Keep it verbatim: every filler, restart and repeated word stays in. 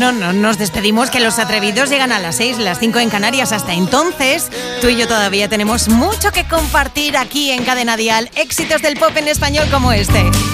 Bueno, no nos despedimos, que los atrevidos llegan a las seis, las cinco en Canarias. Hasta entonces, tú y yo todavía tenemos mucho que compartir aquí en Cadena Dial. Éxitos del pop en español como este.